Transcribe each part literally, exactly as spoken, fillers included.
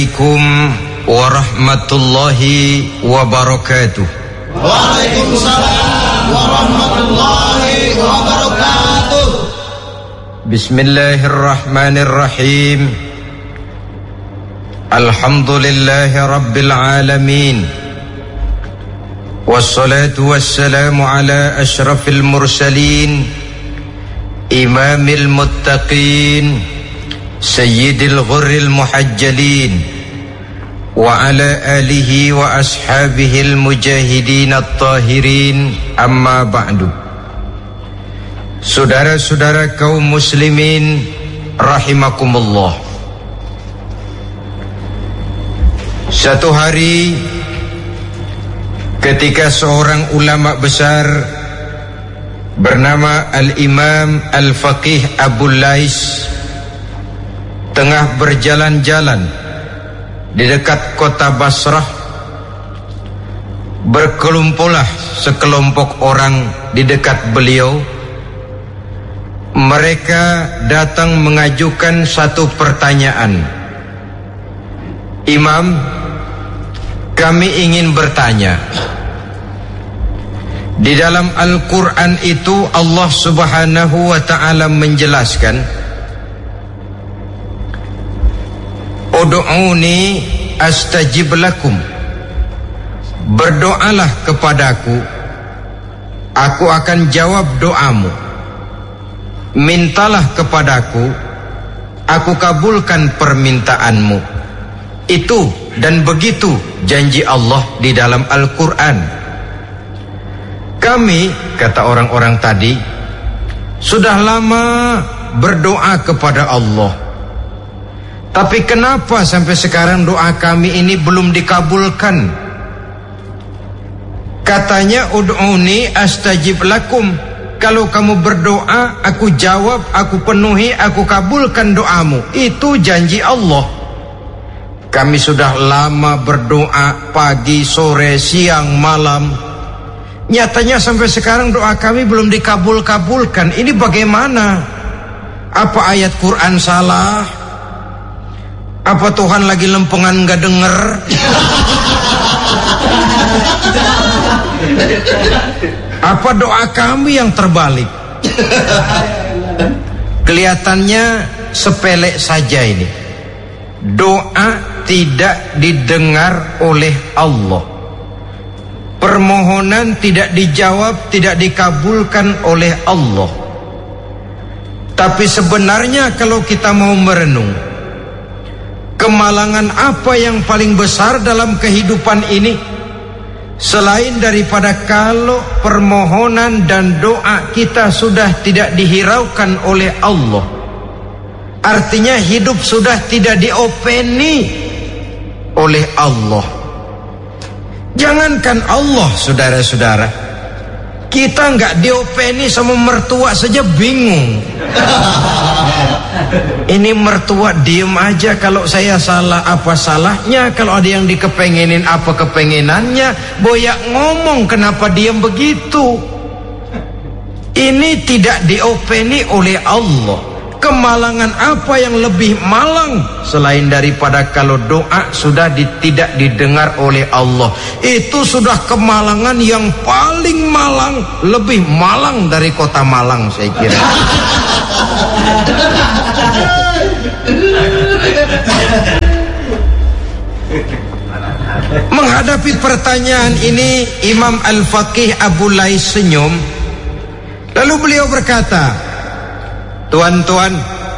Assalamualaikum warahmatullahi wabarakatuh. Waalaikumsalam warahmatullahi wabarakatuh. Bismillahirrahmanirrahim. Alhamdulillahi rabbil alamin. Wassalatu wassalamu ala ashrafil mursalin, imamil muttaqin, sayyidil ghurril muhajjalin, wa ala alihi wa ashabihil mujahidin at-tahirin, amma ba'du. Saudara-saudara kaum muslimin rahimakumullah. Satu hari ketika seorang ulama besar bernama Al-Imam Al-Faqih Abu Lais tengah berjalan-jalan di dekat kota Basrah, berkelumpulah sekelompok orang di dekat beliau. Mereka datang mengajukan satu pertanyaan. Imam, kami ingin bertanya. Di dalam Al-Quran itu Allah Subhanahu wa ta'ala menjelaskan, Ud'uni astajib lakum. Berdoalah kepadaku, aku akan jawab doamu. Mintalah kepadaku, aku kabulkan permintaanmu. Itu dan begitu janji Allah di dalam Al-Quran. Kami, kata orang-orang tadi, sudah lama berdoa kepada Allah. Tapi kenapa sampai sekarang doa kami ini belum dikabulkan? Katanya, ud'uni astajib lakum. Kalau kamu berdoa, aku jawab, aku penuhi, aku kabulkan doamu. Itu janji Allah. Kami sudah lama berdoa, pagi, sore, siang, malam. Nyatanya sampai sekarang doa kami belum dikabul-kabulkan. Ini bagaimana? Apa ayat Quran salah? Apa Tuhan lagi lempengan gak denger? Apa doa kami yang terbalik? Kelihatannya sepele saja ini. Doa tidak didengar oleh Allah. Permohonan tidak dijawab, tidak dikabulkan oleh Allah. Tapi sebenarnya kalau kita mau merenung, kemalangan apa yang paling besar dalam kehidupan ini selain daripada kalau permohonan dan doa kita sudah tidak dihiraukan oleh Allah? Artinya hidup sudah tidak diopeni oleh Allah. Jangankan Allah, saudara-saudara, kita nggak diopeni sama mertua saja bingung. Ini mertua diem aja, kalau saya salah apa salahnya, kalau ada yang dikepengenin apa kepengenannya, boyak ngomong kenapa diem begitu. Ini tidak diopeni oleh Allah. Kemalangan apa yang lebih malang selain daripada kalau doa sudah di, tidak didengar oleh Allah? Itu sudah kemalangan yang paling malang, lebih malang dari kota Malang saya kira. Menghadapi pertanyaan ini, Imam Al-Faqih Abu Lais senyum. Lalu beliau berkata, tuan-tuan,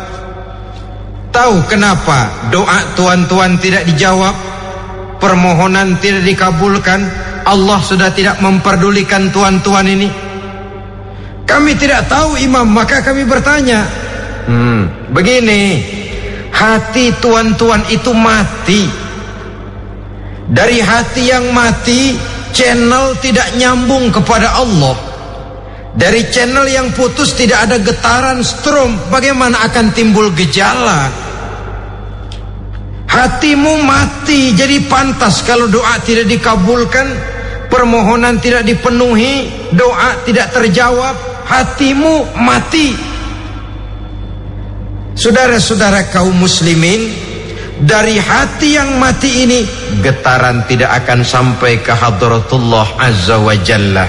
tahu kenapa doa tuan-tuan tidak dijawab, permohonan tidak dikabulkan? Allah sudah tidak memperdulikan tuan-tuan ini. Kami tidak tahu, Imam, maka kami bertanya. Hmm, begini, hati tuan-tuan itu mati. Dari hati yang mati, channel tidak nyambung kepada Allah. Dari channel yang putus tidak ada getaran strom, bagaimana akan timbul gejala? Hatimu mati, jadi pantas kalau doa tidak dikabulkan, permohonan tidak dipenuhi, doa tidak terjawab, hatimu mati. Saudara-saudara kaum muslimin, dari hati yang mati ini getaran tidak akan sampai ke hadratullah azza wa jalla.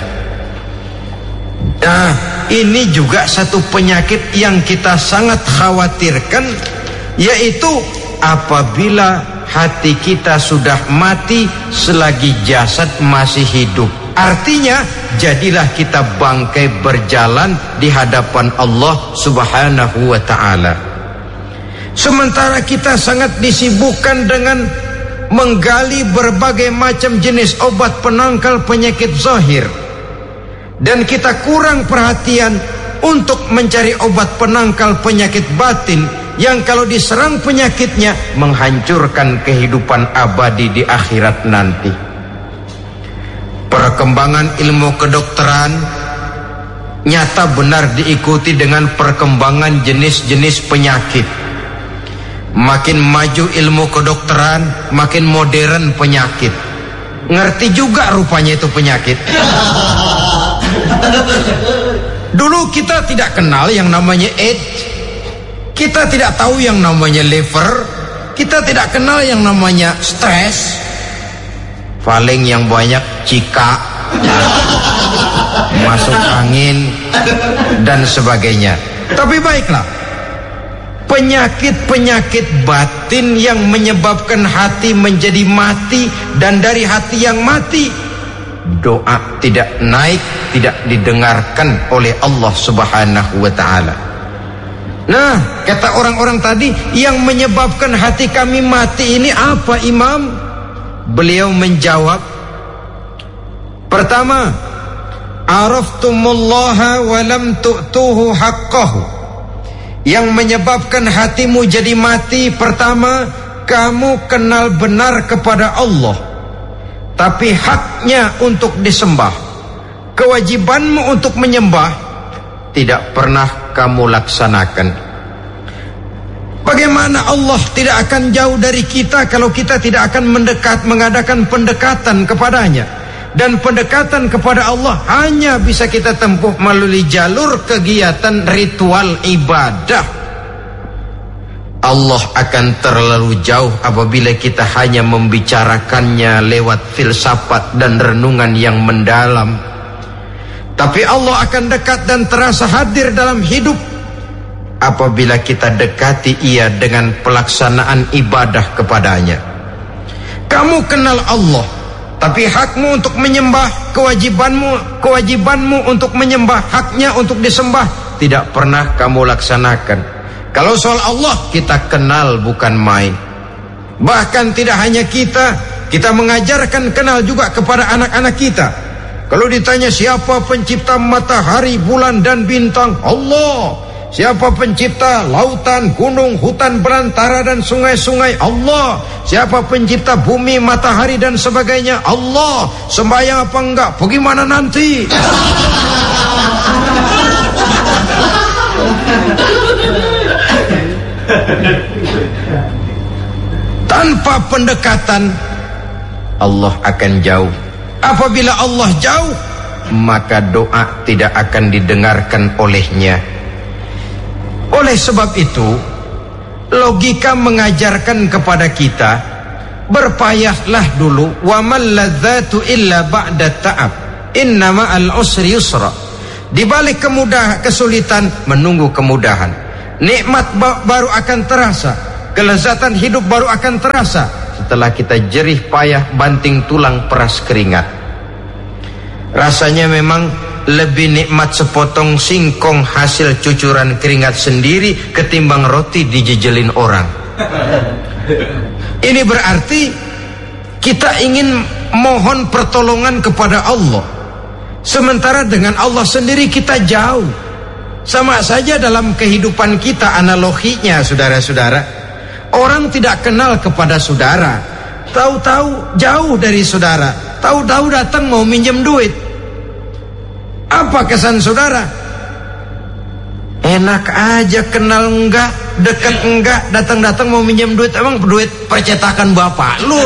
Nah, ini juga satu penyakit yang kita sangat khawatirkan, yaitu apabila hati kita sudah mati selagi jasad masih hidup. Artinya jadilah kita bangkai berjalan di hadapan Allah subhanahu wa ta'ala. Sementara kita sangat disibukkan dengan menggali berbagai macam jenis obat penangkal penyakit zahir, dan kita kurang perhatian untuk mencari obat penangkal penyakit batin yang kalau diserang penyakitnya menghancurkan kehidupan abadi di akhirat nanti. Perkembangan ilmu kedokteran nyata benar diikuti dengan perkembangan jenis-jenis penyakit. Makin maju ilmu kedokteran, makin modern penyakit. Ngerti juga rupanya itu penyakit. Dulu kita tidak kenal yang namanya AIDS, kita tidak tahu yang namanya liver, kita tidak kenal yang namanya stres, paling yang banyak cika, masuk angin, dan sebagainya. Tapi baiklah, penyakit-penyakit batin yang menyebabkan hati menjadi mati, dan dari hati yang mati doa tidak naik, tidak didengarkan oleh Allah subhanahu wa ta'ala. Nah, kata orang-orang tadi, yang menyebabkan hati kami mati ini apa, Imam? Beliau menjawab, pertama, araftumullaha wa lam tu'tuhu haqqahu. Yang menyebabkan hatimu jadi mati, pertama, kamu kenal benar kepada Allah, tapi haknya untuk disembah, kewajibanmu untuk menyembah, tidak pernah kamu laksanakan. Bagaimana Allah tidak akan jauh dari kita kalau kita tidak akan mendekat, mengadakan pendekatan kepadanya? Dan pendekatan kepada Allah hanya bisa kita tempuh melalui jalur kegiatan ritual ibadah. Allah akan terlalu jauh apabila kita hanya membicarakannya lewat filsafat dan renungan yang mendalam. Tapi Allah akan dekat dan terasa hadir dalam hidup apabila kita dekati ia dengan pelaksanaan ibadah kepadanya. Kamu kenal Allah, tapi hakmu untuk menyembah, kewajibanmu kewajibanmu untuk menyembah, haknya untuk disembah, tidak pernah kamu laksanakan. Kalau soal Allah kita kenal bukan main. Bahkan tidak hanya kita, kita mengajarkan kenal juga kepada anak-anak kita. Kalau ditanya siapa pencipta matahari, bulan dan bintang, Allah. Siapa pencipta lautan, gunung, hutan belantara dan sungai-sungai, Allah. Siapa pencipta bumi, matahari dan sebagainya, Allah. Sembahyang apa enggak? Bagaimana nanti? Tanpa pendekatan Allah akan jauh. Apabila Allah jauh, maka doa tidak akan didengarkan olehnya. Oleh sebab itu, logika mengajarkan kepada kita, berpayahlah dulu. Wa mal ladzatu illa ba'da ta'ab, innama al usri yusra. Di balik kemudahan, kesulitan menunggu kemudahan. Nikmat baru akan terasa, kelezatan hidup baru akan terasa setelah kita jerih payah banting tulang peras keringat. Rasanya memang lebih nikmat sepotong singkong hasil cucuran keringat sendiri ketimbang roti dijejelin orang. Ini berarti kita ingin mohon pertolongan kepada Allah, sementara dengan Allah sendiri kita jauh. Sama saja dalam kehidupan kita analoginya, saudara-saudara. Orang tidak kenal kepada saudara, tahu-tahu jauh dari saudara, tahu-tahu datang mau minjem duit. Apa kesan saudara? Enak aja, kenal enggak, dekat enggak, datang-datang mau minjem duit. Emang duit percetakan bapak lu?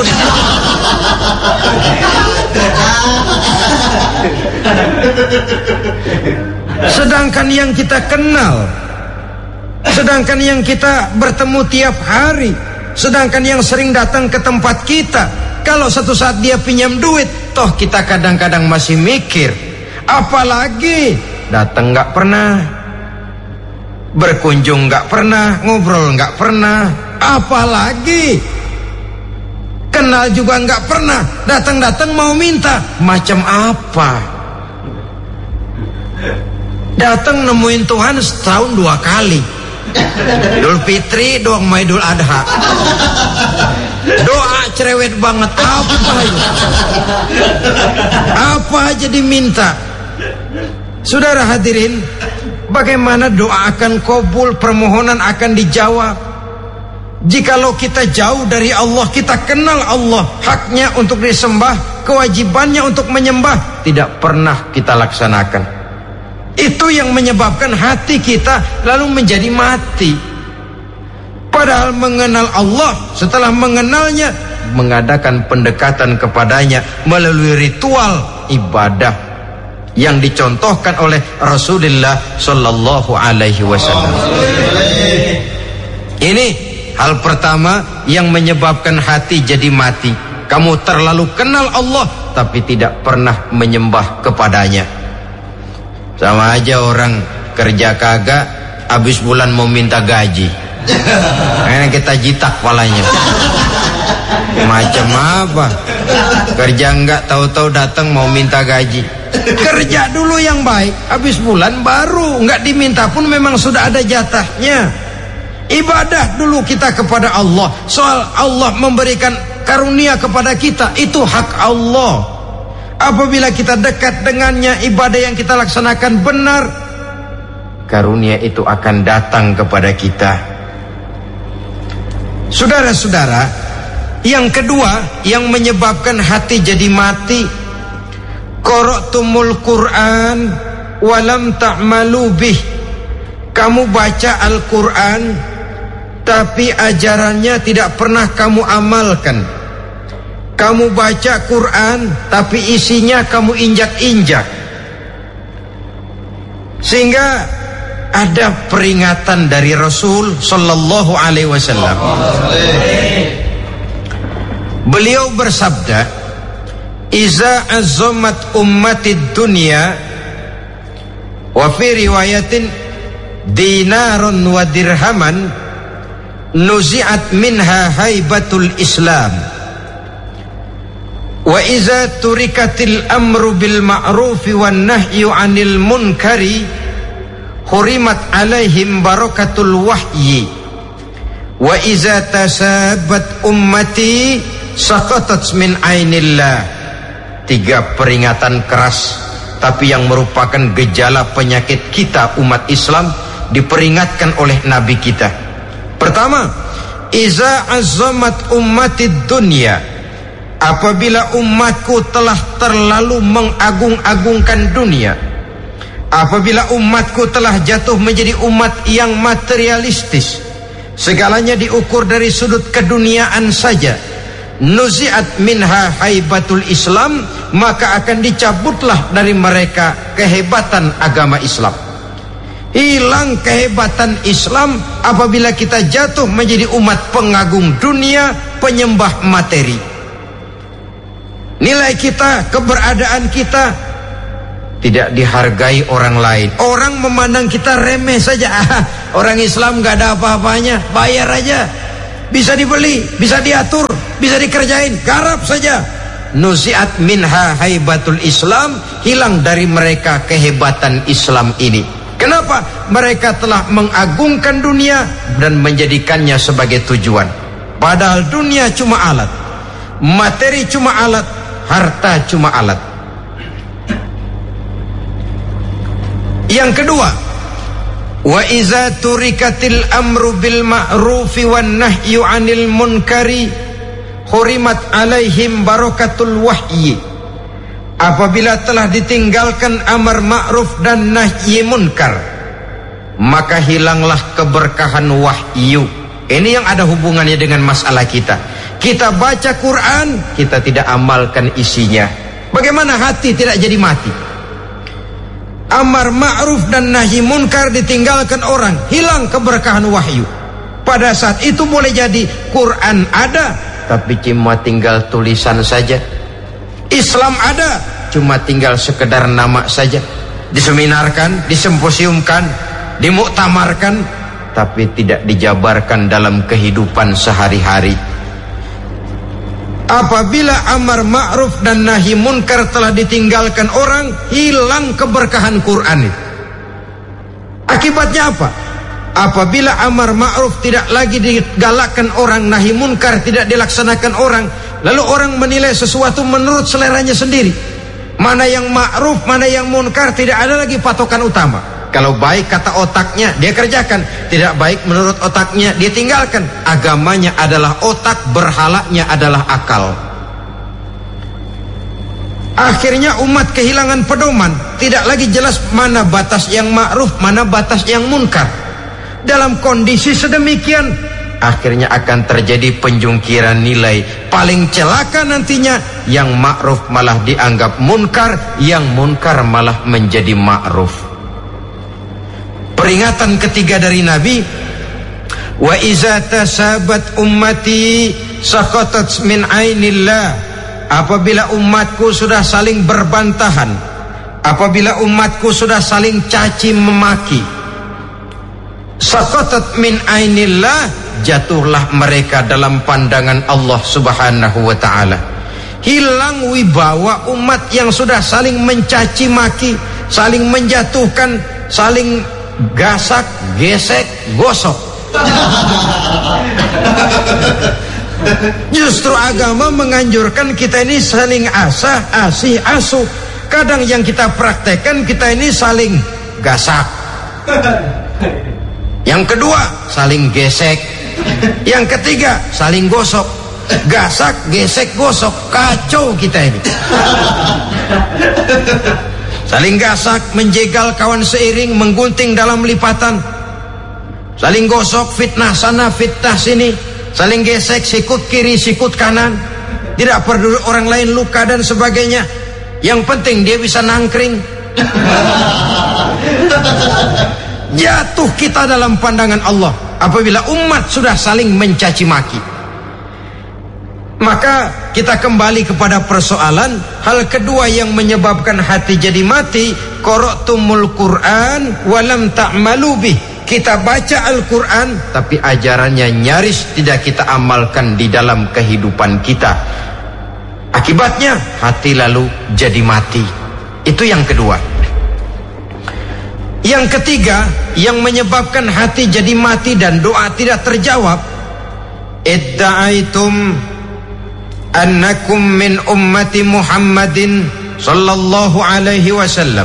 Sedangkan yang kita kenal, sedangkan yang kita bertemu tiap hari, Sedangkan yang sering datang ke tempat kita, kalau satu saat dia pinjam duit, toh kita kadang-kadang masih mikir. Apalagi datang nggak pernah, berkunjung nggak pernah, ngobrol nggak pernah, apalagi kenal juga nggak pernah, datang-datang mau minta. Macam apa? Datang nemuin Tuhan setahun dua kali, Idul Fitri doang sama Idul Adha. Doa cerewet banget. Apa itu? Apa aja diminta. Saudara hadirin, bagaimana doa akan kabul, permohonan akan dijawab? Jikalau kita jauh dari Allah, kita kenal Allah, haknya untuk disembah, kewajibannya untuk menyembah, tidak pernah kita laksanakan. Itu yang menyebabkan hati kita lalu menjadi mati. Padahal mengenal Allah, setelah mengenalnya, mengadakan pendekatan kepadanya melalui ritual ibadah yang dicontohkan oleh Rasulullah Sallallahu Alaihi Wasallam. Ini hal pertama yang menyebabkan hati jadi mati. Kamu terlalu kenal Allah tapi tidak pernah menyembah kepadanya. Sama aja orang kerja kagak, habis bulan mau minta gaji. Karena kita jitak palanya. Macam apa? Kerja enggak, tahu-tahu datang mau minta gaji. Kerja dulu yang baik, habis bulan baru enggak diminta pun memang sudah ada jatahnya. Ibadah dulu kita kepada Allah. Soal Allah memberikan karunia kepada kita, itu hak Allah. Apabila kita dekat dengannya, ibadah yang kita laksanakan benar, karunia itu akan datang kepada kita. Saudara-saudara, yang kedua yang menyebabkan hati jadi mati, qara'tumul Qur'an walam ta'malu bih. Kamu baca Al-Quran tapi ajarannya tidak pernah kamu amalkan. Kamu baca Quran tapi isinya kamu injak-injak. Sehingga ada peringatan dari Rasul Sallallahu Alaihi Wasallam. Beliau bersabda, "Iza azzamat ummatid dunya wa fi riwayatin dinarun wa dirhaman nuzi'at minha haibatul Islam. Wa iza turikatil amru bil ma'rufi wan nahyu 'anil munkari hurimat 'alaihim barakatul wahyi. Wa iza tasabat ummati saqatat min 'ainillah." Tiga peringatan keras tapi yang merupakan gejala penyakit kita umat Islam diperingatkan oleh Nabi kita. Pertama, iza azzamat ummatid dunya. Apabila umatku telah terlalu mengagung-agungkan dunia, apabila umatku telah jatuh menjadi umat yang materialistis, segalanya diukur dari sudut keduniaan saja, nuzi'at minha haibatul Islam, maka akan dicabutlah dari mereka kehebatan agama Islam. Hilang kehebatan Islam apabila kita jatuh menjadi umat pengagung dunia, penyembah materi. Nilai kita, keberadaan kita tidak dihargai orang lain. Orang memandang kita remeh saja. Ah, orang Islam gak ada apa-apanya, bayar aja, bisa dibeli, bisa diatur, bisa dikerjain, garap saja. Nuzi'at minha haibatul Islam, hilang dari mereka kehebatan Islam ini. Kenapa? Mereka telah mengagungkan dunia dan menjadikannya sebagai tujuan. Padahal dunia cuma alat, materi cuma alat, harta cuma alat. Yang kedua, wa iza turikatil amru bil ma'rufi wan nahyu 'anil munkari hurimat 'alaihim barakatul wahyi. Apabila telah ditinggalkan amar ma'ruf dan nahi munkar, maka hilanglah keberkahan wahyu. Ini yang ada hubungannya dengan masalah kita. Kita baca Quran, kita tidak amalkan isinya. Bagaimana hati tidak jadi mati? Amar ma'ruf dan nahi munkar ditinggalkan orang, hilang keberkahan wahyu. Pada saat itu boleh jadi Quran ada, tapi cuma tinggal tulisan saja. Islam ada, cuma tinggal sekedar nama saja. Diseminarkan, disimposiumkan, dimuktamarkan, tapi tidak dijabarkan dalam kehidupan sehari-hari. Apabila amar ma'ruf dan nahi munkar telah ditinggalkan orang, hilang keberkahan Quran itu. Akibatnya apa? Apabila amar ma'ruf tidak lagi digalakkan orang, nahi munkar tidak dilaksanakan orang, lalu orang menilai sesuatu menurut seleranya sendiri. Mana yang ma'ruf, mana yang munkar, tidak ada lagi patokan utama. Kalau baik kata otaknya, dia kerjakan. Tidak baik menurut otaknya, dia tinggalkan. Agamanya adalah otak, berhalanya adalah akal. Akhirnya umat kehilangan pedoman. Tidak lagi jelas mana batas yang ma'ruf, mana batas yang munkar. Dalam kondisi sedemikian, akhirnya akan terjadi penjungkiran nilai. Paling celaka nantinya, yang ma'ruf malah dianggap munkar, yang munkar malah menjadi ma'ruf. Peringatan ketiga dari Nabi, wa iza tasabat ummati saqatat min ainillah. Apabila umatku sudah saling berbantahan, apabila umatku sudah saling caci memaki, saqatat min ainillah, jatuhlah mereka dalam pandangan Allah Subhanahu wa taala. Hilang wibawa umat yang sudah saling mencaci maki, saling menjatuhkan, saling gasak, gesek, gosok. Justru agama menganjurkan kita ini saling asah, asih, asuh. Kadang yang kita praktekkan, kita ini saling gasak. Yang kedua, saling gesek. Yang ketiga, saling gosok. Gasak, gesek, gosok, kacau kita ini. Saling gasak, menjegal kawan seiring, menggunting dalam lipatan. Saling gosok, fitnah sana, fitnah sini. Saling gesek, sikut kiri, sikut kanan. Tidak peduli orang lain luka dan sebagainya. Yang penting dia bisa nangkring. Jatuh kita dalam pandangan Allah apabila umat sudah saling mencaci maki. Maka kita kembali kepada persoalan. Hal kedua yang menyebabkan hati jadi mati, qara'tumul Qur'an walam ta'malu bih. Kita baca Al-Quran, tapi ajarannya nyaris tidak kita amalkan di dalam kehidupan kita. Akibatnya hati lalu jadi mati. Itu yang kedua. Yang ketiga yang menyebabkan hati jadi mati dan doa tidak terjawab, idda'aitum annakum min ummati Muhammadin sallallahu alaihi wasallam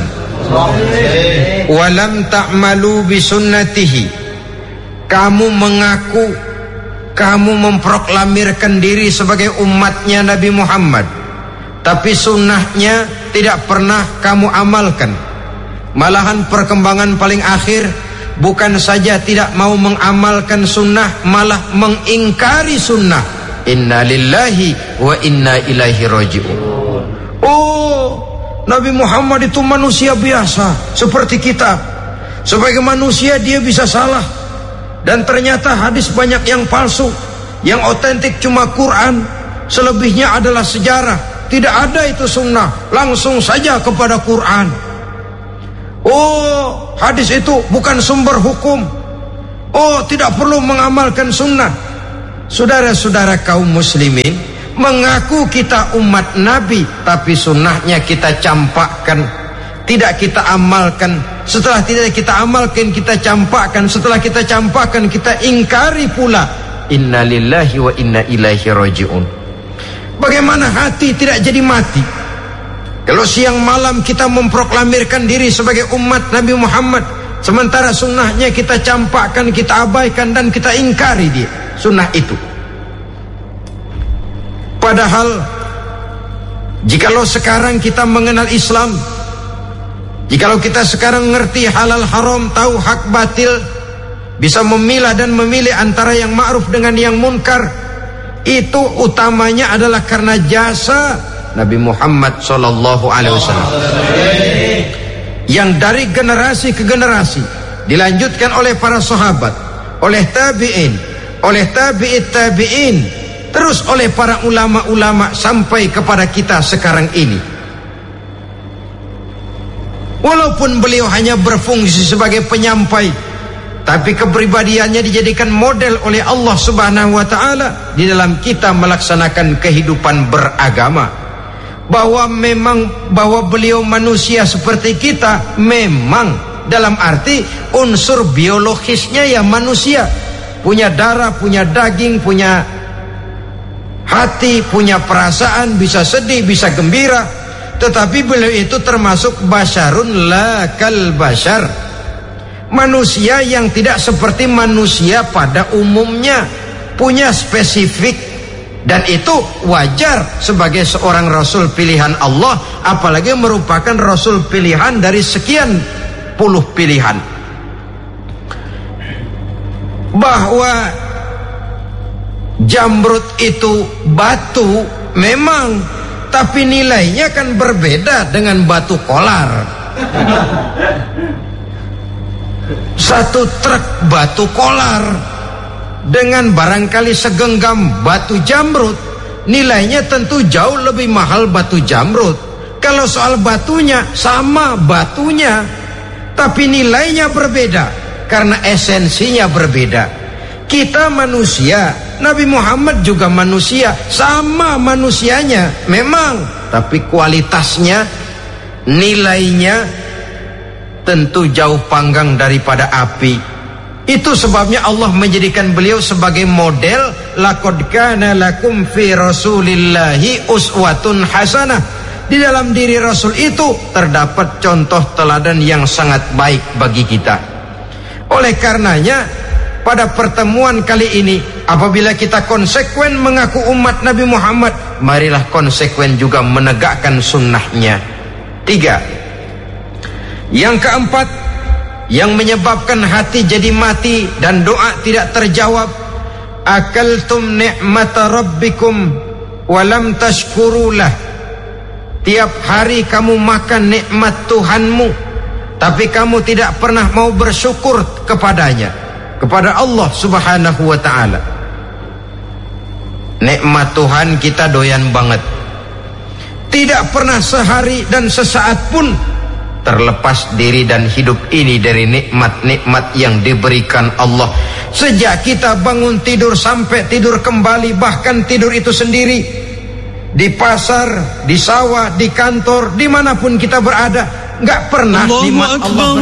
walam ta'malu bisunnatihi. Kamu mengaku, kamu memproklamirkan diri sebagai umatnya Nabi Muhammad, tapi sunnahnya tidak pernah kamu amalkan. Malahan perkembangan paling akhir, bukan saja tidak mau mengamalkan sunnah, malah mengingkari sunnah. Inna lillahi wa inna ilaihi raji'un. Oh, Nabi Muhammad itu manusia biasa seperti kita. Sebagai manusia dia bisa salah. Dan ternyata hadis banyak yang palsu. Yang otentik cuma Quran. Selebihnya adalah sejarah. Tidak ada itu sunnah. Langsung saja kepada Quran. Oh, hadis itu bukan sumber hukum. Oh, tidak perlu mengamalkan sunnah. Saudara-saudara kaum muslimin, mengaku kita umat Nabi, tapi sunnahnya kita campakkan, tidak kita amalkan. Setelah tidak kita amalkan, kita campakkan. Setelah kita campakkan, kita ingkari pula. Inna lillahi wa inna ilaihi raji'un. Bagaimana hati tidak jadi mati? Kalau siang malam kita memproklamirkan diri sebagai umat Nabi Muhammad, sementara sunnahnya kita campakkan, kita abaikan, dan kita ingkari dia sunnah itu. Padahal jikalau sekarang kita mengenal Islam, jikalau kita sekarang ngerti halal haram, tahu hak batil, bisa memilah dan memilih antara yang ma'ruf dengan yang munkar, itu utamanya adalah karena jasa Nabi Muhammad sallallahu alaihi wasallam yang dari generasi ke generasi dilanjutkan oleh para sahabat, oleh tabi'in, oleh tabi'it tabi'in, terus oleh para ulama-ulama sampai kepada kita sekarang ini. Walaupun beliau hanya berfungsi sebagai penyampai, tapi kepribadiannya dijadikan model oleh Allah Subhanahu wa ta'ala di dalam kita melaksanakan kehidupan beragama. Bahwa memang bahwa beliau manusia seperti kita, memang dalam arti unsur biologisnya ya manusia, punya darah, punya daging, punya hati, punya perasaan, bisa sedih, bisa gembira. Tetapi beliau itu termasuk basyarun la kal basyar, manusia yang tidak seperti manusia pada umumnya, punya spesifik, dan itu wajar sebagai seorang rasul pilihan Allah, apalagi merupakan rasul pilihan dari sekian puluh pilihan. Bahwa jamrud itu batu memang, tapi nilainya kan berbeda dengan batu kolar. Satu truk batu kolar dengan barangkali segenggam batu jamrud, nilainya tentu jauh lebih mahal batu jamrud. Kalau soal batunya sama batunya, tapi nilainya berbeda karena esensinya berbeda. Kita manusia, Nabi Muhammad juga manusia, sama manusianya memang, tapi kualitasnya, nilainya tentu jauh panggang daripada api. Itu sebabnya Allah menjadikan beliau sebagai model. Laqad kana lakum fi rasulillahi uswatun hasanah. Di dalam diri Rasul itu terdapat contoh teladan yang sangat baik bagi kita. Oleh karenanya, pada pertemuan kali ini, apabila kita konsekuen mengaku umat Nabi Muhammad, marilah konsekuen juga menegakkan sunnahnya. Tiga. Yang keempat, yang menyebabkan hati jadi mati dan doa tidak terjawab, akaltum ni'mata rabbikum walam tashkurulah. Tiap hari kamu makan nikmat Tuhanmu, tapi kamu tidak pernah mau bersyukur kepadanya, kepada Allah Subhanahu wa ta'ala. Nikmat Tuhan kita doyan banget, tidak pernah sehari dan sesaat pun terlepas diri dan hidup ini dari nikmat-nikmat yang diberikan Allah. Sejak kita bangun tidur sampai tidur kembali, bahkan tidur itu sendiri, di pasar, di sawah, di kantor, dimanapun kita berada, nggak pernah nikmat Allah